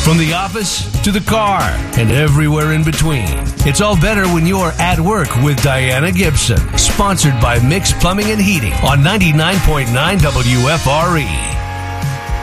From the office to the car and everywhere in between. It's all better when you're at work with Diana Gibson. Sponsored by Mix Plumbing and Heating on 99.9 WFRE.